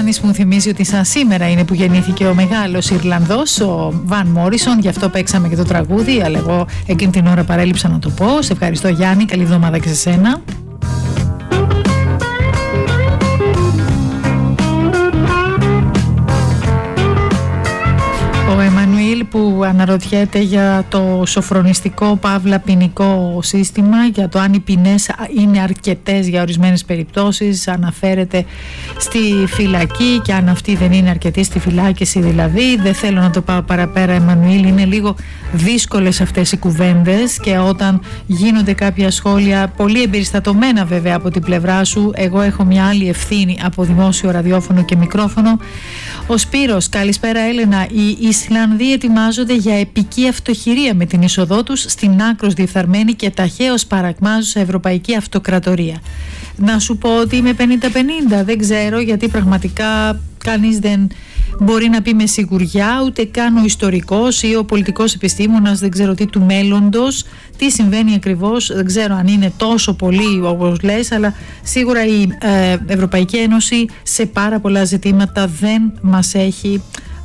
Καραγιάννης μου θυμίζει ότι σαν σήμερα είναι που γεννήθηκε ο μεγάλος Ιρλανδός, ο Βαν Μόρισον, γι' αυτό παίξαμε και το τραγούδι, αλλά εγώ εκείνη την ώρα παρέλειψα να το πω. Σε ευχαριστώ Γιάννη, καλή εβδομάδα και σε σένα. Ο Εμμανουήλ που αναρωτιέται για το σοφρονιστικό παύλα ποινικό σύστημα, για το αν οι ποινές είναι αρκετές για ορισμένες περιπτώσεις, αναφέρεται στη φυλακή και αν αυτή δεν είναι αρκετή στη φυλάκιση δηλαδή. Δεν θέλω να το πάω παραπέρα, Εμμανουήλ, είναι λίγο δύσκολες αυτές οι κουβέντες και όταν γίνονται κάποια σχόλια πολύ εμπεριστατωμένα βέβαια από την πλευρά σου, εγώ έχω μια άλλη ευθύνη από δημόσιο ραδιόφωνο και μικρόφωνο. Ο Σπύρος, καλησπέρα Έλενα. Οι Ισλανδοί ετοιμάζονται για επική αυτοχειρία με την είσοδό τους στην άκρως διεφθαρμένη και ταχαίως παρακμάζουσα ευρωπαϊκή αυτοκρατορία. Να σου πω ότι είμαι 50-50, δεν ξέρω, γιατί πραγματικά κανείς δεν μπορεί να πει με σιγουριά, ούτε καν ο ιστορικός ή ο πολιτικός επιστήμονας, δεν ξέρω τι, του μέλλοντος, τι συμβαίνει ακριβώς, δεν ξέρω αν είναι τόσο πολύ όπως λες, αλλά σίγουρα η Ευρωπαϊκή Ένωση σε πάρα πολλά ζητήματα δεν μας έχει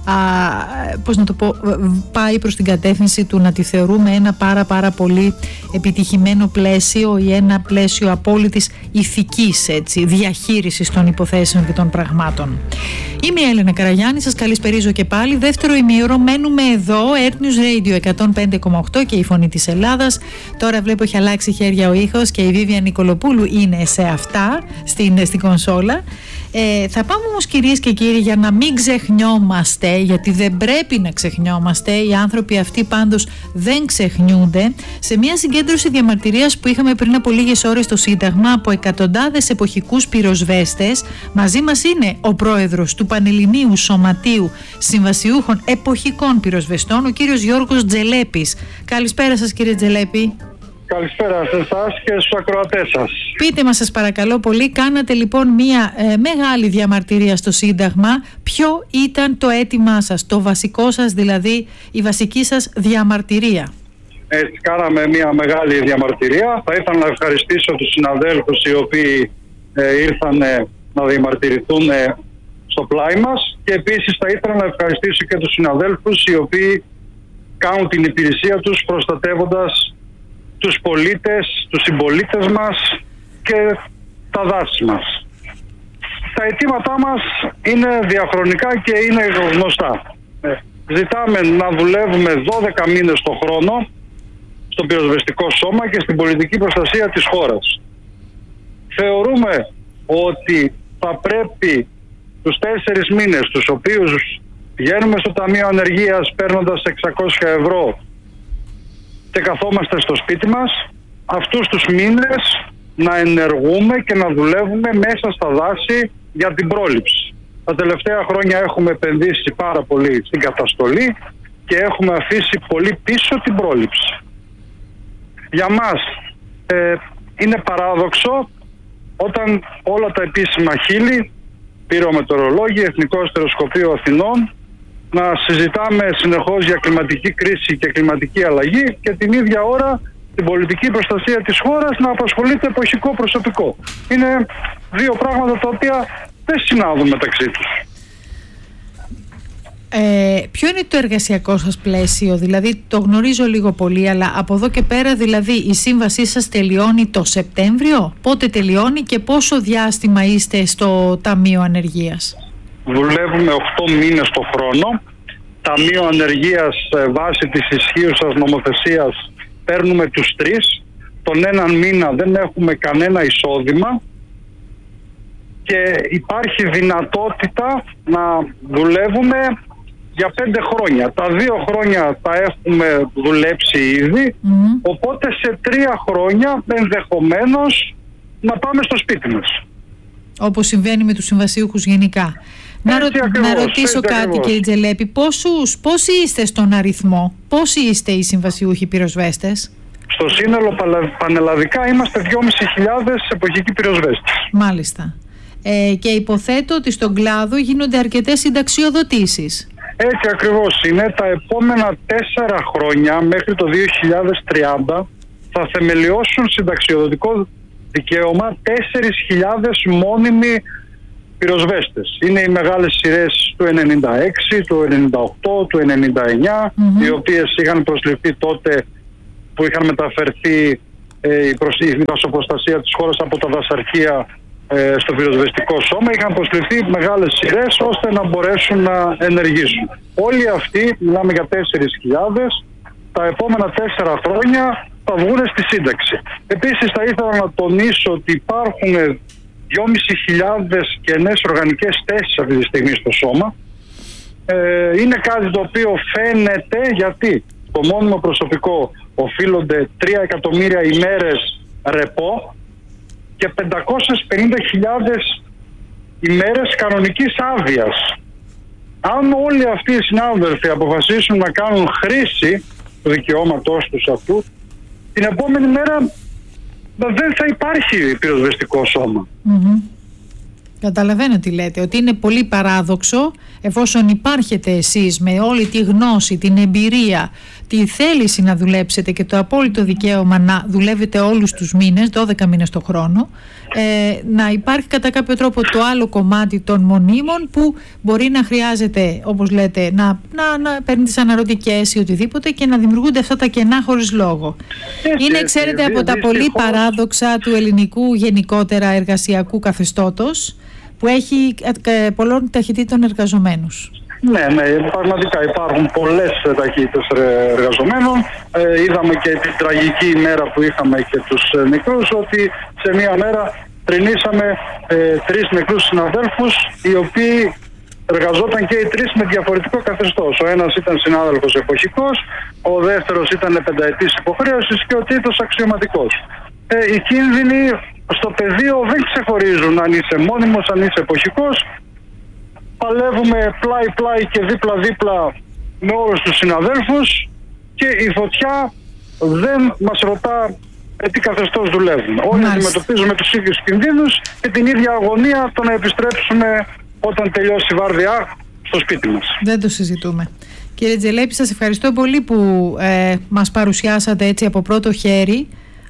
πώς να το πω, πάει προς την κατεύθυνση του να τη θεωρούμε ένα πάρα πολύ επιτυχημένο πλαίσιο ή ένα πλαίσιο απόλυτης ηθικής διαχείρισης των υποθέσεων και των πραγμάτων. Είμαι η Έλενα Καραγιάννη, σας καλησπερίζω και πάλι. Δεύτερο ημίωρο μένουμε εδώ, Earth News Radio 105,8 και η Φωνή της Ελλάδας. Τώρα βλέπω έχει αλλάξει χέρια ο ήχος και η Βίβια Νικολοπούλου είναι σε αυτά, στην κονσόλα. Θα πάμε όμως κυρίες και κύριοι, για να μην ξεχνιόμαστε, γιατί δεν πρέπει να ξεχνιόμαστε, οι άνθρωποι αυτοί πάντως δεν ξεχνιούνται, σε μια συγκέντρωση διαμαρτυρίας που είχαμε πριν από λίγες ώρες στο Σύνταγμα από εκατοντάδες εποχικούς πυροσβέστες. Μαζί μας είναι ο πρόεδρος του Πανελληνίου Σωματείου Συμβασιούχων Εποχικών Πυροσβεστών, ο κύριος Γιώργος Τζελέπης. Καλησπέρα σας κύριε Τζελέπη. Καλησπέρα σε εσάς και στους ακροατές σας. Πείτε μας σας παρακαλώ πολύ, κάνατε λοιπόν μια μεγάλη διαμαρτυρία στο Σύνταγμα. Ποιο ήταν το αίτημά σας, το βασικό σας δηλαδή, η βασική σας διαμαρτυρία? Έτσι, κάναμε μια μεγάλη διαμαρτυρία. Θα ήθελα να ευχαριστήσω τους συναδέλφους οι οποίοι ήρθαν να διαμαρτυρηθούν στο πλάι μας και επίσης θα ήθελα να ευχαριστήσω και τους συναδέλφους οι οποίοι κάνουν την υπηρεσία τους προστατεύοντας τους πολίτες, τους συμπολίτες μας και τα δάση μας. Τα αιτήματά μας είναι διαχρονικά και είναι γνωστά. Ζητάμε να δουλεύουμε 12 μήνες το χρόνο στο πυροσβεστικό σώμα και στην πολιτική προστασία της χώρας. Θεωρούμε ότι θα πρέπει τους 4 μήνες τους οποίους πηγαίνουμε στο Ταμείο Ανεργίας παίρνοντας 600 ευρώ και καθόμαστε στο σπίτι μας, αυτούς τους μήνες να ενεργούμε και να δουλεύουμε μέσα στα δάση για την πρόληψη. Τα τελευταία χρόνια έχουμε επενδύσει πάρα πολύ στην καταστολή και έχουμε αφήσει πολύ πίσω την πρόληψη. Για μας είναι παράδοξο όταν όλα τα επίσημα χείλη, πυρομετεωρολόγοι, Εθνικό Αστεροσκοπείο Αθηνών, να συζητάμε συνεχώς για κλιματική κρίση και κλιματική αλλαγή και την ίδια ώρα την πολιτική προστασία της χώρας να απασχολείται εποχικό προσωπικό. Είναι δύο πράγματα τα οποία δεν συνάδουν μεταξύ τους. Ποιο είναι το εργασιακό σας πλαίσιο? Δηλαδή το γνωρίζω λίγο πολύ, αλλά από εδώ και πέρα δηλαδή η σύμβασή σας τελειώνει το Σεπτέμβριο? Πότε τελειώνει και πόσο διάστημα είστε στο Ταμείο Ανεργίας? Δουλεύουμε 8 μήνες το χρόνο. Ταμείο Ανεργίας βάσει της ισχύουσας νομοθεσίας παίρνουμε τους 3. Τον έναν μήνα δεν έχουμε κανένα εισόδημα και υπάρχει δυνατότητα να δουλεύουμε για 5 χρόνια. Τα 2 χρόνια τα έχουμε δουλέψει ήδη, οπότε σε 3 χρόνια ενδεχομένως να πάμε στο σπίτι μας. Όπως συμβαίνει με τους συμβασιούχους γενικά. Να ρωτήσω κάτι κύριε Τζελέπη, πόσοι είστε στον αριθμό, πόσοι είστε οι συμβασιούχοι πυροσβέστες? Στο σύνολο πανελλαδικά είμαστε 2.500 εποχικοί πυροσβέστες. Μάλιστα. Και υποθέτω ότι στον κλάδο γίνονται αρκετές συνταξιοδοτήσεις. Έτσι ακριβώς είναι. Τα επόμενα 4 χρόνια μέχρι το 2030 θα θεμελιώσουν συνταξιοδοτικό δικαίωμα 4.000 μόνιμοι πυροσβέστες. Είναι οι μεγάλες σειρές του 96, του 98, του 99, οι οποίες είχαν προσληφθεί τότε που είχαν μεταφερθεί η δασοπροστασία της χώρας από τα δασαρχεία στο πυροσβεστικό σώμα. Είχαν προσληφθεί μεγάλες σειρές ώστε να μπορέσουν να ενεργήσουν. Όλοι αυτοί, μιλάμε για 4.000, τα επόμενα 4 χρόνια θα βγουν στη σύνταξη. Επίσης θα ήθελα να τονίσω ότι υπάρχουν 2.500 κενές οργανικές θέσεις αυτή τη στιγμή στο σώμα. Είναι κάτι το οποίο φαίνεται γιατί το μόνιμο προσωπικό οφείλονται 3 εκατομμύρια ημέρες ρεπό και 550.000 ημέρες κανονικής άδειας. Αν όλοι αυτοί οι συνάδελφοι αποφασίσουν να κάνουν χρήση του δικαιώματός τους αυτού, την επόμενη μέρα δεν θα υπάρχει πυροσβεστικό σώμα. Καταλαβαίνω τι λέτε, ότι είναι πολύ παράδοξο εφόσον υπάρχετε εσείς με όλη τη γνώση, την εμπειρία, τη θέληση να δουλέψετε και το απόλυτο δικαίωμα να δουλεύετε όλους τους μήνες, 12 μήνες το χρόνο, να υπάρχει κατά κάποιο τρόπο το άλλο κομμάτι των μονίμων που μπορεί να χρειάζεται, όπως λέτε, να παίρνει τις αναρωτικές ή οτιδήποτε και να δημιουργούνται αυτά τα κενά χωρίς λόγο. Είναι, ξέρετε, από τα πολύ παράδοξα του ελληνικού γενικότερα εργασιακού καθεστώτος που έχει πολλών ταχυτήτων εργαζομένους. Ναι, πραγματικά υπάρχουν πολλές ταχύτητες εργαζομένων. Είδαμε και την τραγική ημέρα που είχαμε και τους νεκρούς, ότι σε μία μέρα τρινήσαμε 3 νεκρούς συναδέλφους, οι οποίοι εργαζόταν και οι 3 με διαφορετικό καθεστώς. Ο ένας ήταν συνάδελφος εποχικός, ο δεύτερος ήταν πενταετής υποχρέωσης και ο τρίτος αξιωματικός. Οι κίνδυνοι στο πεδίο δεν ξεχωρίζουν αν είσαι μόνιμος, αν είσαι εποχικός. Παλεύουμε πλάι-πλάι και δίπλα-δίπλα με όλους τους συναδέλφους και η φωτιά δεν μας ρωτά τι καθεστώς δουλεύουμε. Όλοι αντιμετωπίζουμε τους ίδιους κινδύνους και την ίδια αγωνία το να επιστρέψουμε όταν τελειώσει η βάρδια στο σπίτι μας. Δεν το συζητούμε. Κύριε Τζελέπη, σας ευχαριστώ πολύ που μας παρουσιάσατε έτσι από πρώτο χέρι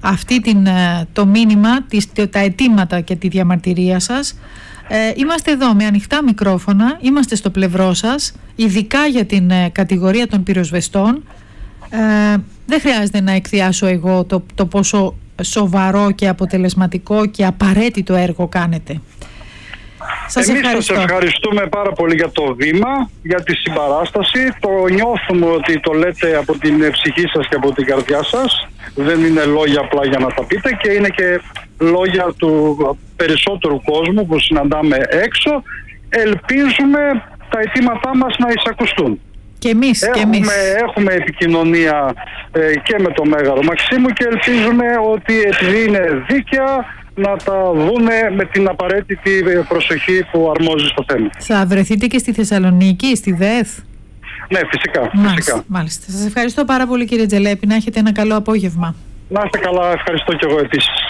το μήνυμα, τα αιτήματα και τη διαμαρτυρία σας. Είμαστε εδώ με ανοιχτά μικρόφωνα, είμαστε στο πλευρό σας, ειδικά για την κατηγορία των πυροσβεστών. Δεν χρειάζεται να εκθιάσω εγώ το πόσο σοβαρό και αποτελεσματικό και απαραίτητο έργο κάνετε. Εμείς σας ευχαριστούμε πάρα πολύ για το βήμα, για τη συμπαράσταση. Το νιώθουμε ότι το λέτε από την ψυχή σας και από την καρδιά σας. Δεν είναι λόγια απλά για να τα πείτε και είναι και λόγια του περισσότερου κόσμου που συναντάμε έξω. Ελπίζουμε τα αιτήματά μας να εισακουστούν. Και εμείς, έχουμε επικοινωνία και με το Μέγαρο Μαξίμου και ελπίζουμε ότι επειδή είναι δίκαια να τα δούνε με την απαραίτητη προσοχή που αρμόζει στο θέμα. Θα βρεθείτε και στη Θεσσαλονίκη, στη ΔΕΘ? Ναι, φυσικά. Μάλιστα. Σας ευχαριστώ πάρα πολύ, κύριε Τζελέπη. Να έχετε ένα καλό απόγευμα. Να είστε καλά, ευχαριστώ και εγώ επίσης.